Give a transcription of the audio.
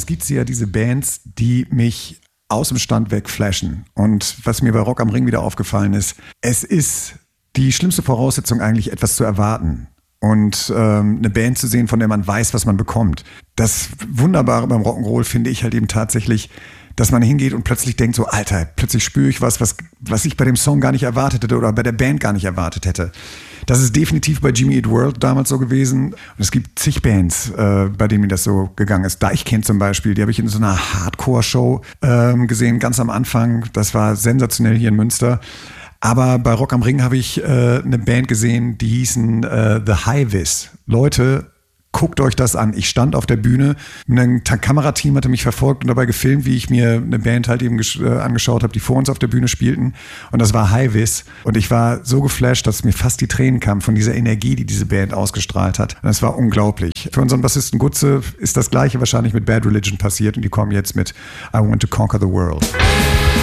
es gibt ja diese Bands, die mich aus dem Stand weg flashen. Und was mir bei Rock am Ring wieder aufgefallen ist, es ist die schlimmste Voraussetzung eigentlich, etwas zu erwarten. Und eine Band zu sehen, von der man weiß, was man bekommt. Das Wunderbare beim Rock'n'Roll finde ich halt eben tatsächlich, dass man hingeht und plötzlich denkt so, Alter, plötzlich spüre ich was ich bei dem Song gar nicht erwartet hätte oder bei der Band gar nicht erwartet hätte. Das ist definitiv bei Jimmy Eat World damals so gewesen. Und es gibt zig Bands, bei denen mir das so gegangen ist. Deichkind zum Beispiel, die habe ich in so einer Hardcore-Show gesehen, ganz am Anfang. Das war sensationell hier in Münster. Aber bei Rock am Ring habe ich eine Band gesehen, die hießen The Highvis. Leute, guckt euch das an. Ich stand auf der Bühne, ein Kamerateam hatte mich verfolgt und dabei gefilmt, wie ich mir eine Band halt eben angeschaut habe, die vor uns auf der Bühne spielten. Und das war Highvis. Und ich war so geflasht, dass mir fast die Tränen kamen von dieser Energie, die diese Band ausgestrahlt hat. Und das war unglaublich. Für unseren Bassisten Gutze ist das Gleiche wahrscheinlich mit Bad Religion passiert und die kommen jetzt mit I Want to Conquer the World.